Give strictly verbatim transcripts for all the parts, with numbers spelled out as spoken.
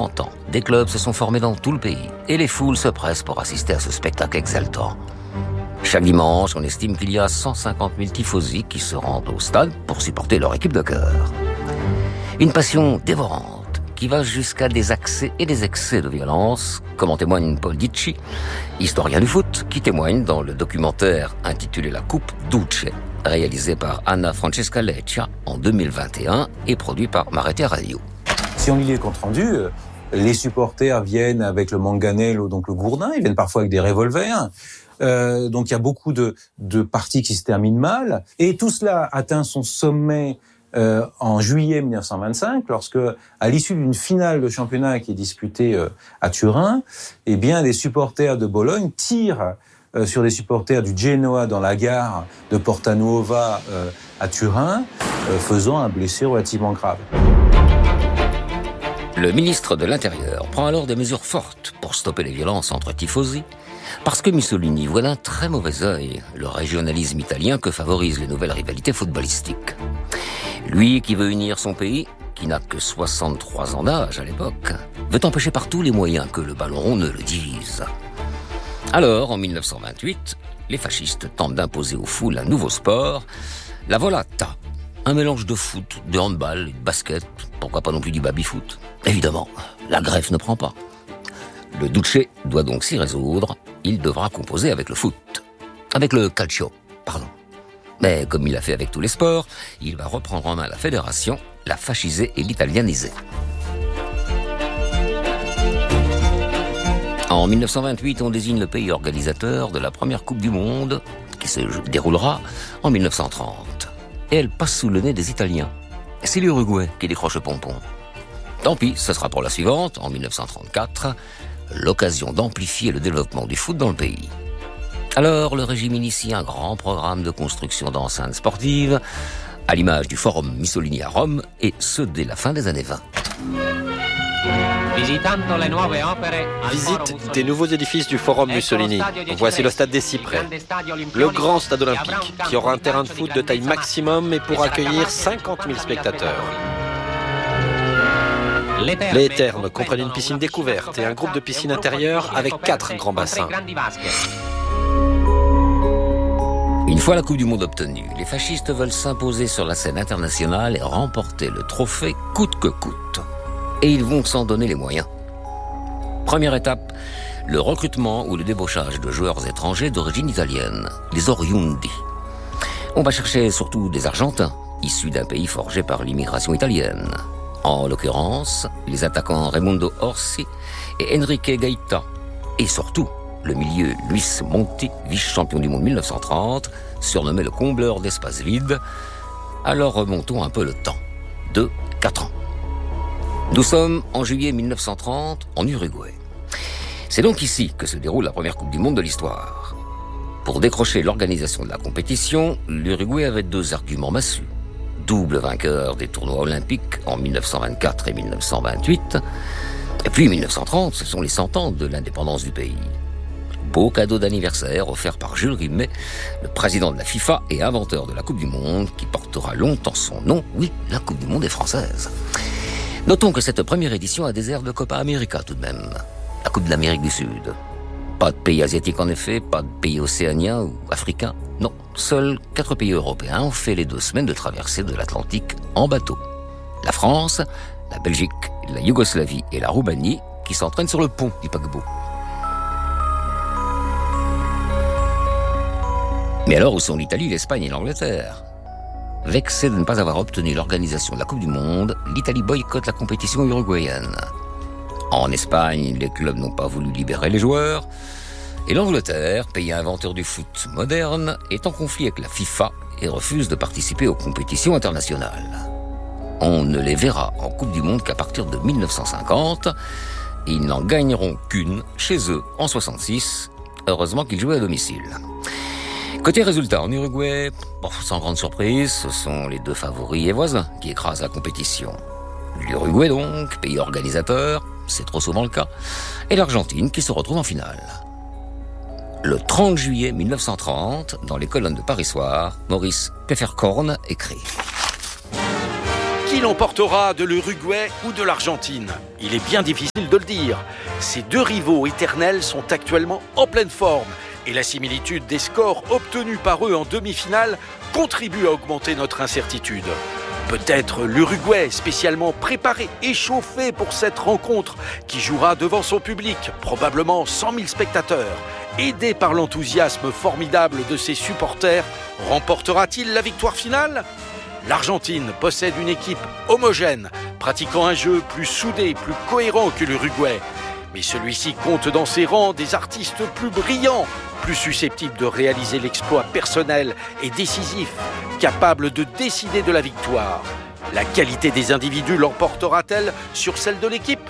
trente ans, des clubs se sont formés dans tout le pays et les foules se pressent pour assister à ce spectacle exaltant. Chaque dimanche, on estime qu'il y a cent cinquante mille tifosi qui se rendent au stade pour supporter leur équipe de cœur. Une passion dévorante qui va jusqu'à des accès et des excès de violence, comme en témoigne Paul Dicci, historien du foot, qui témoigne dans le documentaire intitulé La Coupe Duce, réalisé par Anna Francesca Leccia en deux mille vingt et un et produit par Marete Radio. Si on lit les comptes rendus, les supporters viennent avec le manganello, donc le gourdin, ils viennent parfois avec des revolvers. Euh, donc il y a beaucoup de, de parties qui se terminent mal. Et tout cela atteint son sommet euh, en juillet mille neuf cent vingt-cinq, lorsque, à l'issue d'une finale de championnat qui est disputée euh, à Turin, eh bien, des supporters de Bologne tirent euh, sur des supporters du Genoa dans la gare de Porta Nuova euh, à Turin, euh, faisant un blessé relativement grave. Le ministre de l'Intérieur prend alors des mesures fortes pour stopper les violences entre tifosi, parce que Mussolini voit d'un très mauvais œil le régionalisme italien que favorisent les nouvelles rivalités footballistiques. Lui qui veut unir son pays, qui n'a que soixante-trois ans d'âge à l'époque, veut empêcher par tous les moyens que le ballon rond ne le divise. Alors, en mille neuf cent vingt-huit, les fascistes tentent d'imposer aux foules un nouveau sport, la volata. Un mélange de foot, de handball, de basket, pourquoi pas non plus du baby-foot. Évidemment, la greffe ne prend pas. Le Duce doit donc s'y résoudre, il devra composer avec le foot. Avec le calcio, pardon. Mais comme il a fait avec tous les sports, il va reprendre en main la fédération, la fasciser et l'italianiser. En mille neuf cent vingt-huit, on désigne le pays organisateur de la première Coupe du Monde, qui se déroulera en mille neuf cent trente. Et elle passe sous le nez des Italiens. C'est l'Uruguay qui décroche le pompon. Tant pis, ce sera pour la suivante, en mille neuf cent trente-quatre, l'occasion d'amplifier le développement du foot dans le pays. Alors, le régime initie un grand programme de construction d'enceintes sportives, à l'image du Forum Mussolini à Rome, et ce dès la fin des années vingt. Visite des nouveaux édifices du Forum Mussolini. Voici le stade des Cyprès, le grand stade olympique, qui aura un terrain de foot de taille maximum et pourra accueillir cinquante mille spectateurs. Les thermes comprennent une piscine découverte et un groupe de piscines intérieures avec quatre grands bassins. Une fois la Coupe du Monde obtenue, les fascistes veulent s'imposer sur la scène internationale et remporter le trophée coûte que coûte. Et ils vont s'en donner les moyens. Première étape, le recrutement ou le débauchage de joueurs étrangers d'origine italienne, les oriundi. On va chercher surtout des Argentins, issus d'un pays forgé par l'immigration italienne. En l'occurrence, les attaquants Raimundo Orsi et Enrique Gaeta. Et surtout, le milieu Luis Monti, vice-champion du monde mille neuf cent trente, surnommé le combleur d'espaces vides. Alors remontons un peu le temps. De quatre ans. Nous sommes en juillet mille neuf cent trente, en Uruguay. C'est donc ici que se déroule la première Coupe du Monde de l'histoire. Pour décrocher l'organisation de la compétition, l'Uruguay avait deux arguments massus. Double vainqueur des tournois olympiques en mille neuf cent vingt-quatre et mille neuf cent vingt-huit. Et puis mille neuf cent trente, ce sont les cent ans de l'indépendance du pays. Beau cadeau d'anniversaire offert par Jules Rimet, le président de la FIFA et inventeur de la Coupe du Monde, qui portera longtemps son nom. Oui, la Coupe du Monde est française. Notons que cette première édition a des airs de Copa América tout de même. La Coupe de l'Amérique du Sud. Pas de pays asiatique en effet, pas de pays océaniens ou africains. Non, seuls quatre pays européens ont fait les deux semaines de traversée de l'Atlantique en bateau. La France, la Belgique, la Yougoslavie et la Roumanie qui s'entraînent sur le pont du paquebot. Mais alors, où sont l'Italie, l'Espagne et l'Angleterre ? Vexée de ne pas avoir obtenu l'organisation de la Coupe du Monde, l'Italie boycotte la compétition uruguayenne. En Espagne, les clubs n'ont pas voulu libérer les joueurs. Et l'Angleterre, pays inventeur du foot moderne, est en conflit avec la FIFA et refuse de participer aux compétitions internationales. On ne les verra en Coupe du Monde qu'à partir de mille neuf cent cinquante. Et ils n'en gagneront qu'une chez eux en soixante-six. Heureusement qu'ils jouaient à domicile. Côté résultat, en Uruguay, bon, sans grande surprise, ce sont les deux favoris et voisins qui écrasent la compétition. L'Uruguay donc, pays organisateur, c'est trop souvent le cas, et l'Argentine qui se retrouve en finale. Le trente juillet mille neuf cent trente, dans les colonnes de Paris Soir, Maurice Pfefferkorn écrit: Qui l'emportera, de l'Uruguay ou de l'Argentine? Il est bien difficile de le dire. Ces deux rivaux éternels sont actuellement en pleine forme et la similitude des scores obtenus par eux en demi-finale contribue à augmenter notre incertitude. Peut-être l'Uruguay, spécialement préparé et chauffé pour cette rencontre, qui jouera devant son public, probablement cent mille spectateurs. Aidé par l'enthousiasme formidable de ses supporters, remportera-t-il la victoire finale? L'Argentine possède une équipe homogène, pratiquant un jeu plus soudé, plus cohérent que l'Uruguay. Mais celui-ci compte dans ses rangs des artistes plus brillants, plus susceptibles de réaliser l'exploit personnel et décisif, capables de décider de la victoire. La qualité des individus l'emportera-t-elle sur celle de l'équipe?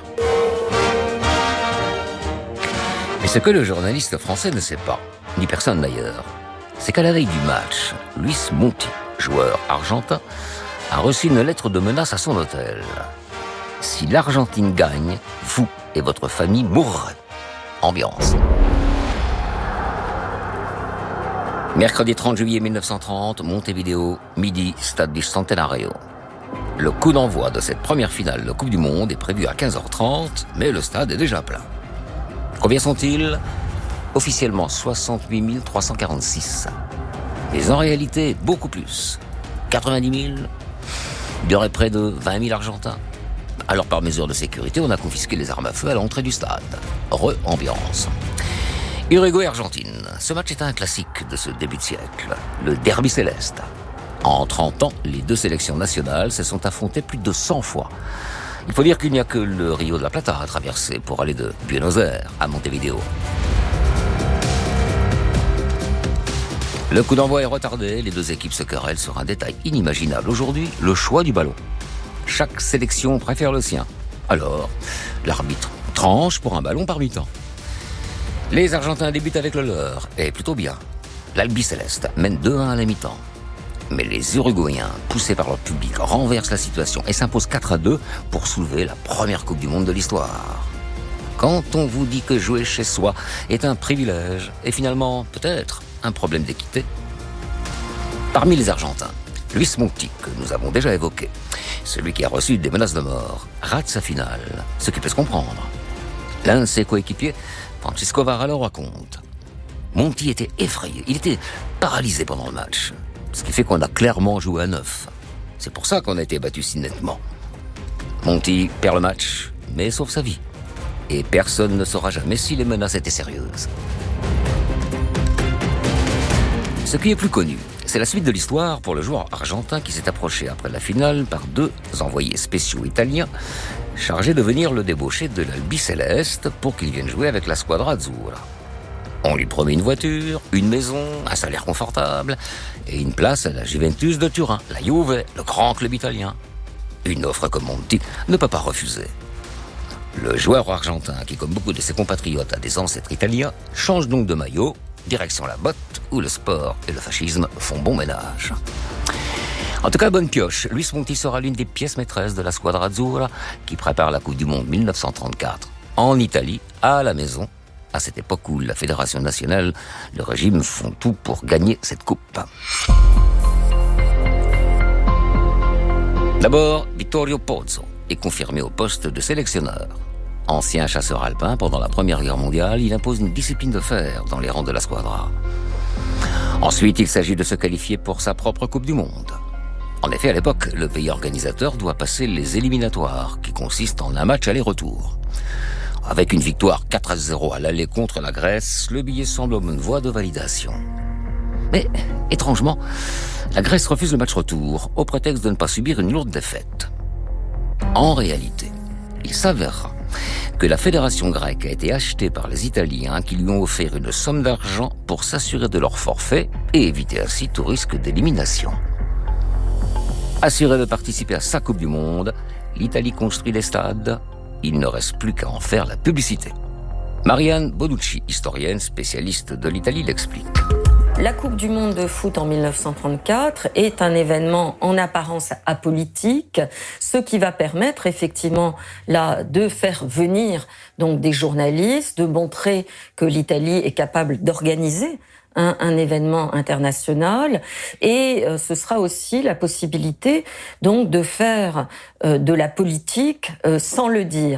Mais ce que le journaliste français ne sait pas, ni personne d'ailleurs, c'est qu'à la veille du match, Luis Monti, joueur argentin, a reçu une lettre de menace à son hôtel. Si l'Argentine gagne, vous et votre famille mourrez. Ambiance. Mercredi trente juillet mille neuf cent trente, Montevideo, midi, stade du Centenario. Le coup d'envoi de cette première finale de Coupe du Monde est prévu à quinze heures trente, mais le stade est déjà plein. Combien sont-ils? Officiellement soixante-huit mille trois cent quarante-six. Mais en réalité, beaucoup plus. quatre-vingt-dix mille. Il y aurait près de vingt mille Argentins. Alors, par mesure de sécurité, on a confisqué les armes à feu à l'entrée du stade. Re-ambiance. Uruguay-Argentine. Ce match est un classique de ce début de siècle. Le derby céleste. En trente ans, les deux sélections nationales se sont affrontées plus de cent fois. Il faut dire qu'il n'y a que le Rio de la Plata à traverser pour aller de Buenos Aires à Montevideo. Le coup d'envoi est retardé, les deux équipes se querellent sur un détail inimaginable aujourd'hui, le choix du ballon. Chaque sélection préfère le sien. Alors, l'arbitre tranche pour un ballon par mi-temps. Les Argentins débutent avec le leur, et plutôt bien. L'Albiceleste mène deux à un à la mi-temps. Mais les Uruguayens, poussés par leur public, renversent la situation et s'imposent quatre à deux pour soulever la première Coupe du Monde de l'histoire. Quand on vous dit que jouer chez soi est un privilège, et finalement, peut-être, un problème d'équité. Parmi les Argentins, Luis Monti, que nous avons déjà évoqué, celui qui a reçu des menaces de mort, rate sa finale, ce qui peut se comprendre. L'un de ses coéquipiers, Francisco Vara, le raconte. Monti était effrayé, il était paralysé pendant le match, ce qui fait qu'on a clairement joué à neuf. C'est pour ça qu'on a été battu si nettement. Monti perd le match, mais sauve sa vie. Et personne ne saura jamais si les menaces étaient sérieuses. Ce qui est plus connu, c'est la suite de l'histoire pour le joueur argentin qui s'est approché après la finale par deux envoyés spéciaux italiens chargés de venir le débaucher de l'Albiceleste pour qu'il vienne jouer avec la Squadra Azzurra. On lui promet une voiture, une maison, un salaire confortable et une place à la Juventus de Turin, la Juve, le grand club italien. Une offre que Monti ne peut pas refuser. Le joueur argentin, qui comme beaucoup de ses compatriotes a des ancêtres italiens, change donc de maillot, direction la botte, où le sport et le fascisme font bon ménage. En tout cas, bonne pioche. Luis Monti sera l'une des pièces maîtresses de la Squadra Azzurra qui prépare la Coupe du Monde mille neuf cent trente-quatre en Italie, à la maison, à cette époque où la Fédération nationale, le régime font tout pour gagner cette coupe. D'abord, Vittorio Pozzo est confirmé au poste de sélectionneur. Ancien chasseur alpin pendant la Première Guerre mondiale, il impose une discipline de fer dans les rangs de la Squadra. Ensuite, il s'agit de se qualifier pour sa propre Coupe du Monde. En effet, à l'époque, le pays organisateur doit passer les éliminatoires, qui consistent en un match aller-retour. Avec une victoire quatre à zéro à l'aller contre la Grèce, le billet semble en bonne voie de validation. Mais, étrangement, la Grèce refuse le match retour, au prétexte de ne pas subir une lourde défaite. En réalité, il s'avérera que la fédération grecque a été achetée par les Italiens qui lui ont offert une somme d'argent pour s'assurer de leur forfait et éviter ainsi tout risque d'élimination. Assuré de participer à sa Coupe du Monde, l'Italie construit des stades. Il ne reste plus qu'à en faire la publicité. Marianne Bonucci, historienne spécialiste de l'Italie, l'explique. La Coupe du Monde de foot en mille neuf cent trente-quatre est un événement en apparence apolitique, ce qui va permettre effectivement là de faire venir donc des journalistes, de montrer que l'Italie est capable d'organiser un, un événement international, et euh, ce sera aussi la possibilité donc de faire euh, de la politique euh, sans le dire.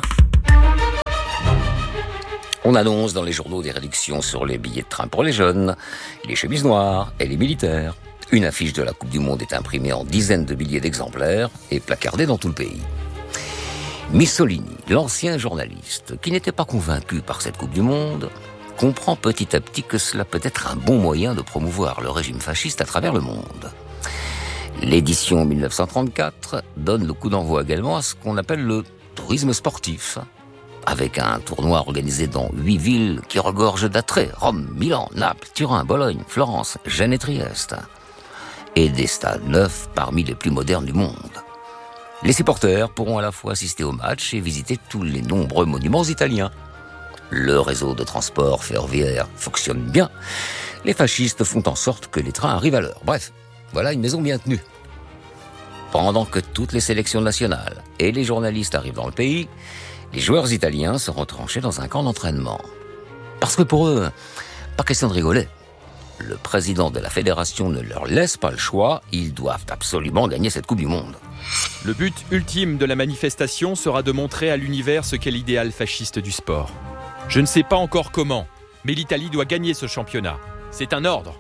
On annonce dans les journaux des réductions sur les billets de train pour les jeunes, les chemises noires et les militaires. Une affiche de la Coupe du Monde est imprimée en dizaines de milliers d'exemplaires et placardée dans tout le pays. Mussolini, l'ancien journaliste, qui n'était pas convaincu par cette Coupe du Monde, comprend petit à petit que cela peut être un bon moyen de promouvoir le régime fasciste à travers le monde. L'édition mille neuf cent trente-quatre donne le coup d'envoi également à ce qu'on appelle le tourisme sportif, avec un tournoi organisé dans huit villes qui regorgent d'attraits: Rome, Milan, Naples, Turin, Bologne, Florence, Gênes et Trieste. Et des stades neufs parmi les plus modernes du monde. Les supporters pourront à la fois assister au match et visiter tous les nombreux monuments italiens. Le réseau de transport ferroviaire fonctionne bien. Les fascistes font en sorte que les trains arrivent à l'heure. Bref, voilà une maison bien tenue. Pendant que toutes les sélections nationales et les journalistes arrivent dans le pays, les joueurs italiens seront retranchés dans un camp d'entraînement. Parce que pour eux, pas question de rigoler. Le président de la fédération ne leur laisse pas le choix, ils doivent absolument gagner cette Coupe du Monde. Le but ultime de la manifestation sera de montrer à l'univers ce qu'est l'idéal fasciste du sport. Je ne sais pas encore comment, mais l'Italie doit gagner ce championnat. C'est un ordre.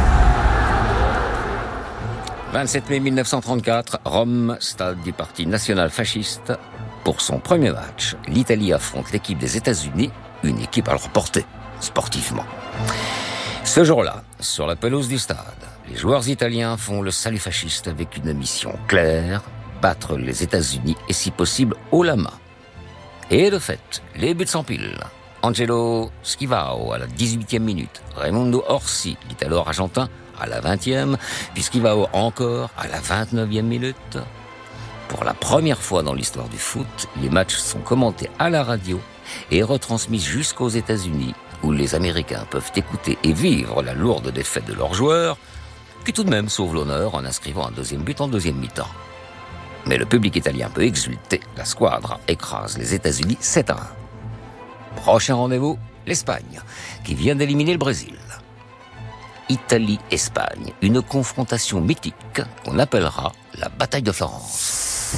vingt-sept mai mille neuf cent trente-quatre, Rome, stade du Parti national fasciste. Pour son premier match, l'Italie affronte l'équipe des États-Unis, une équipe à leur portée, sportivement. Ce jour-là, sur la pelouse du stade, les joueurs italiens font le salut fasciste avec une mission claire: battre les États-Unis et si possible haut la main. Et de fait, les buts s'empilent. Angelo Schivao à la dix-huitième minute, Raimundo Orsi, l'Italo-Argentin, à la vingtième, puis Schivao encore à la vingt-neuvième minute. Pour la première fois dans l'histoire du foot, les matchs sont commentés à la radio et retransmis jusqu'aux États-Unis, où les Américains peuvent écouter et vivre la lourde défaite de leurs joueurs, qui tout de même sauvent l'honneur en inscrivant un deuxième but en deuxième mi-temps. Mais le public italien peut exulter, la squadra écrase les États-Unis sept à un. Prochain rendez-vous, l'Espagne, qui vient d'éliminer le Brésil. Italie-Espagne, une confrontation mythique qu'on appellera la bataille de Florence.